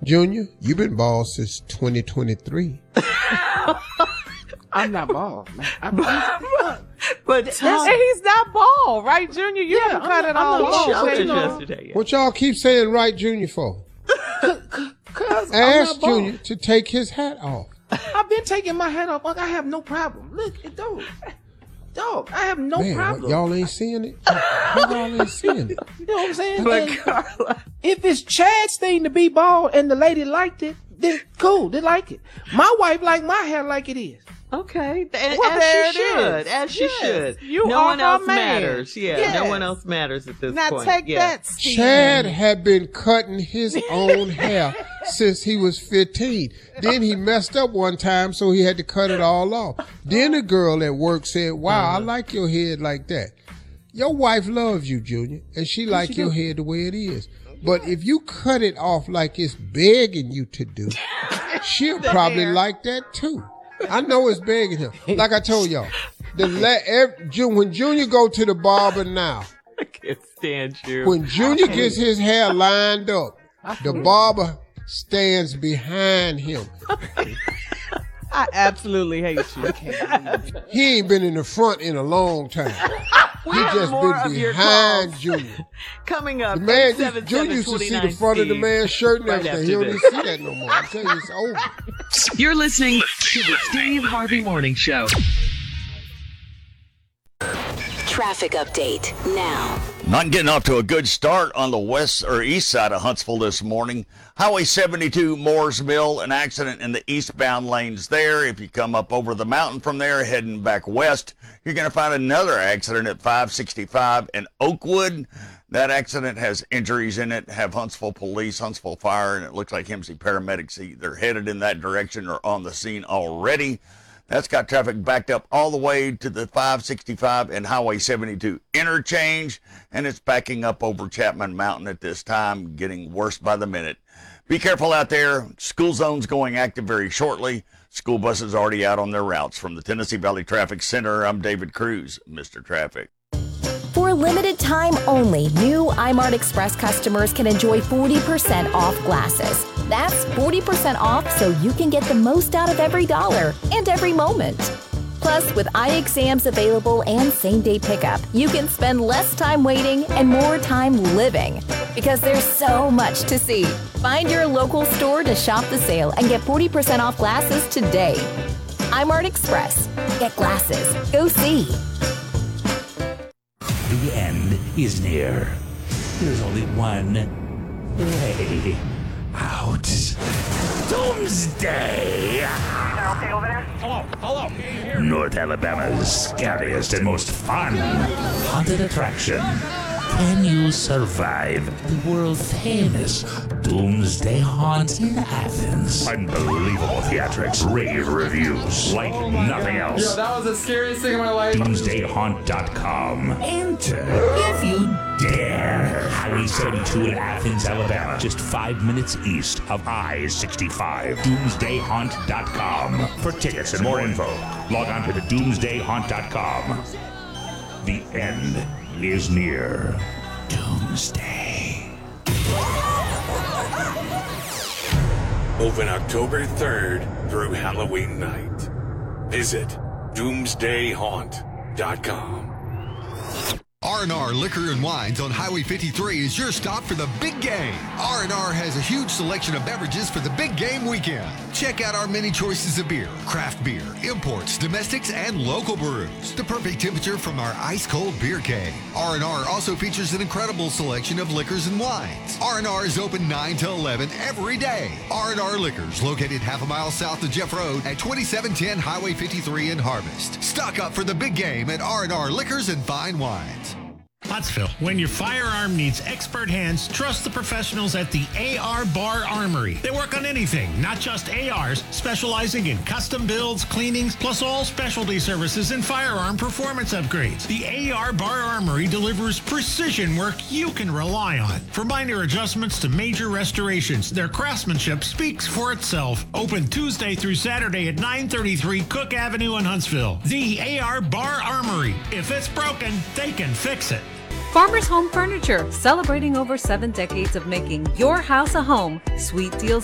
Junior, you've been bald since 2023. I'm not bald, man. But he's not bald, right, Junior? You haven't cut it all off. yesterday. What y'all keep saying right, Junior, for? Cause Ask Junior to take his hat off. I've been taking my hat off. I have no problem. Look, dog, I have no problem. Y'all ain't seeing it? Y'all ain't seeing it? You know what I'm saying? But Carla, if it's Chad's thing to be bald and the lady liked it, then cool, they like it. My wife like my hair like it is. okay, Well, as she should. You no are one her else man. matters. Yeah, Yes. no one else matters at this Now point. take Yeah. that, Steve. Chad had been cutting his own hair since he was 15. Then he messed up one time, so he had to cut it all off. Then a girl at work said, wow, I like your head like that. Your wife loves you, Junior, and she like your head the way it is. But if you cut it off like it's begging you to do, she'll probably like that too. I know it's begging him. Like I told y'all, when Junior go to the barber now, I can't stand you. when Junior gets his hair lined up, the barber stands behind him. I absolutely hate you. He ain't been in the front in a long time. He have just more been of your behind calls. Junior. Coming up, The man, 877-29 Junior used to see the front of the man's shirt and Right everything. He after don't this. even see that no more. I'm telling you, it's over. You're listening to the Steve Harvey Morning Show. Traffic update now. Not getting off to a good start on the west or east side of Huntsville this morning. Highway 72, Moores Mill, an accident in the eastbound lanes there. If you come up over the mountain from there, heading back west, you're going to find another accident at 565 in Oakwood. That accident has injuries in it, have Huntsville Police, Huntsville Fire, and it looks like MC paramedics either headed in that direction or on the scene already. That's got traffic backed up all the way to the 565 and Highway 72 interchange, and it's backing up over Chapman Mountain at this time, getting worse by the minute. Be careful out there. School zone's going active very shortly. School buses already out on their routes. From the Tennessee Valley Traffic Center, I'm David Cruz, Mr. Traffic. For a limited time only, new iMart Express customers can enjoy 40% off glasses. That's 40% off so you can get the most out of every dollar and every moment. Plus, with eye exams available and same-day pickup, you can spend less time waiting and more time living. Because there's so much to see. Find your local store to shop the sale and get 40% off glasses today. iMart Express. Get glasses. Go see. The end is near. There's only one way out. Doomsday! Hello. North Alabama's scariest and most fun haunted attraction. Can you survive the world-famous Doomsday Haunt in Athens? Unbelievable theatrics, rave reviews, like nothing else. Yo, that was the scariest thing in my life. DoomsdayHaunt.com. Enter if you dare. Highway 72 in Athens, Alabama, just 5 minutes east of I-65. DoomsdayHaunt.com. For tickets and more info, log on to the DoomsdayHaunt.com. The end is near. Doomsday. Open October 3rd through Halloween night. Visit doomsdayhaunt.com. R&R Liquor and Wines on Highway 53 is your stop for the big game. R&R has a huge selection of beverages for the big game weekend. Check out our many choices of beer, craft beer, imports, domestics, and local brews. The perfect temperature from our ice-cold beer keg. R&R also features an incredible selection of liquors and wines. R&R is open 9 to 11 every day. R&R Liquors, located half a mile south of Jeff Road at 2710 Highway 53 in Harvest. Stock up for the big game at R&R Liquors and Fine Wines. Pottsville, when your firearm needs expert hands, trust the professionals at the AR Bar Armory. They work on anything, not just ARs, specializing in custom builds, cleanings, plus all specialty services and firearm performance upgrades. The AR Bar Armory delivers precision work you can rely on. From minor adjustments to major restorations, their craftsmanship speaks for itself. Open Tuesday through Saturday at 933 Cook Avenue in Huntsville. The AR Bar Armory. If it's broken, they can fix it. Farmers Home Furniture, celebrating over 7 decades of making your house a home. Sweet deals